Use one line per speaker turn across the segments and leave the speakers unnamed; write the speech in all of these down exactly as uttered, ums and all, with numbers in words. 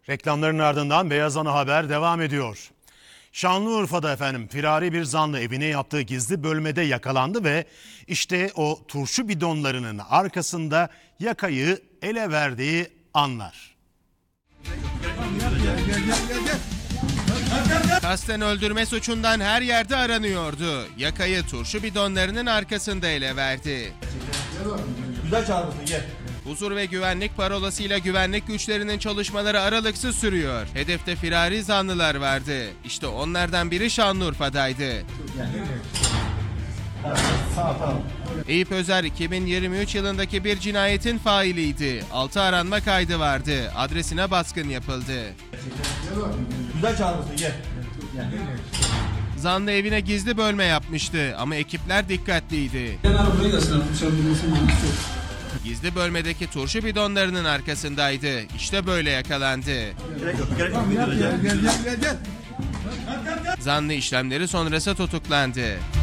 Reklamların ardından Beyaz Ana Haber devam ediyor. Şanlıurfa'da efendim firari bir zanlı evine yaptığı gizli bölmede yakalandı ve işte o turşu bidonlarının arkasında yakayı ele verdiği anlar.
Kasten öldürme suçundan her yerde aranıyordu. Yakayı turşu bidonlarının arkasında ele verdi.
Güzel çağırmışsın, gel.
Huzur ve güvenlik parolasıyla güvenlik güçlerinin çalışmaları aralıksız sürüyor. Hedefte firari zanlılar vardı. İşte onlardan biri Şanlıurfa'daydı. Eyüp Özer iki bin yirmi üç yılındaki bir cinayetin failiydi. altı aranma kaydı vardı. Adresine baskın yapıldı.
Güzel çağırmışsın, gel.
Zanlı evine gizli bölme yapmıştı ama ekipler dikkatliydi. Gizli bölmedeki turşu bidonlarının arkasındaydı. İşte böyle yakalandı.
Gerek yok, gerek yok. Gel, gel, gel, gel, gel.
Zanlı işlemleri sonrası tutuklandı.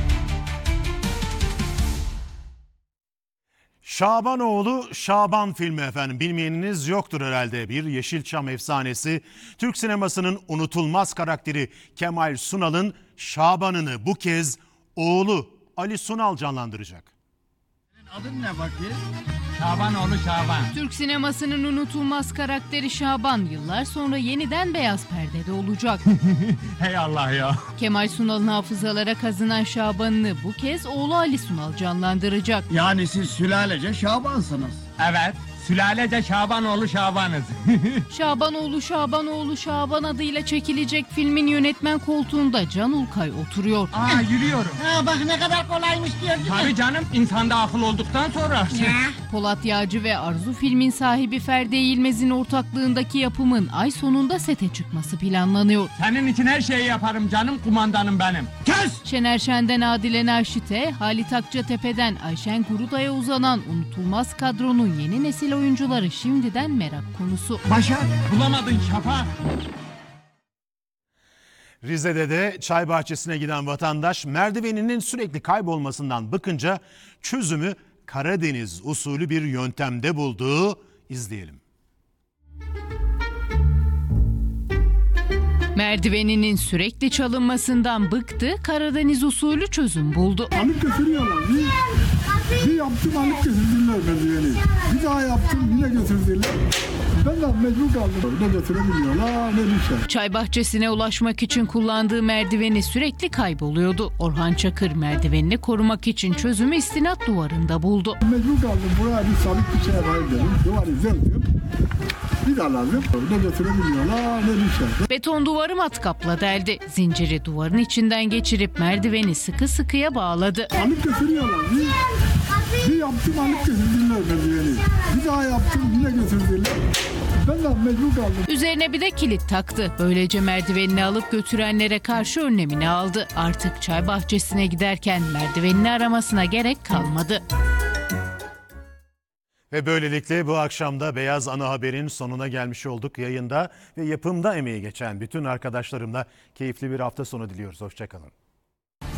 Şabanoğlu Şaban filmi efendim, bilmeyeniniz yoktur herhalde. Bir Yeşilçam efsanesi, Türk sinemasının unutulmaz karakteri Kemal Sunal'ın Şaban'ını bu kez oğlu Ali Sunal canlandıracak.
Adın ne bakayım? Şabanoğlu Şaban.
Türk sinemasının unutulmaz karakteri Şaban yıllar sonra yeniden beyaz perdede olacak.
Hey Allah ya.
Kemal Sunal'ın hafızalara kazınan Şaban'ını bu kez oğlu Ali Sunal canlandıracak.
Yani siz sülalece Şabansınız. Evet. Sülalece Şabanoğlu Şabanız.
Şabanoğlu Şabanoğlu Şaban adıyla çekilecek filmin yönetmen koltuğunda Can Ulkay oturuyor.
Aa yürüyorum.
Ha bak ne kadar kolaymış gördün mü?
Tabii canım, insanda akıl olduktan sonra.
Polat Yağcı ve Arzu filmin sahibi Ferdi Eğilmez'in ortaklığındaki yapımın ay sonunda sete çıkması planlanıyor.
Senin için her şeyi yaparım canım, kumandanım benim. Kes!
Şener Şen'den Adile Naşit'e, Halit Akçatepe'den Ayşen Kuruday'a uzanan unutulmaz kadronun yeni nesil oyuncuları şimdiden merak konusu.
Başar, bulamadın Şafak.
Rize'de de çay bahçesine giden vatandaş merdiveninin sürekli kaybolmasından bıkınca çözümü Karadeniz usulü bir yöntemde buldu. İzleyelim.
Merdiveninin sürekli çalınmasından bıktı, Karadeniz usulü çözüm buldu.
Alıp götürüyorlar. Bir, bir yaptım alıp götürdüler merdiveni. Bir daha yaptım yine götürdüler. Ben de mecbur kaldım. Ne götürebiliyorlar ne bir şey.
Çay bahçesine ulaşmak için kullandığı merdiveni sürekli kayboluyordu. Orhan Çakır merdivenini korumak için çözümü istinat duvarında buldu.
Mecbur kaldım. Buraya bir sabit bir şey var dedim. Duvarı izledim. Bir daha lazım. Ne götürebiliyorlar ne bir şey.
Beton duvarı matkapla deldi. Zinciri duvarın içinden geçirip merdiveni sıkı sıkıya bağladı.
Alıp götürüyorlar. Bir, bir yaptım alıp götürdüler merdiveni. Bir daha yaptım yine götürdüler. Ben de mecbur kaldım.
Üzerine bir de kilit taktı. Böylece merdivenini alıp götürenlere karşı önlemini aldı. Artık çay bahçesine giderken merdivenini aramasına gerek kalmadı.
Ve böylelikle bu akşam da Beyaz Ana Haber'in sonuna gelmiş olduk. Yayında ve yapımda emeği geçen bütün arkadaşlarımla keyifli bir hafta sonu diliyoruz. Hoşça kalın.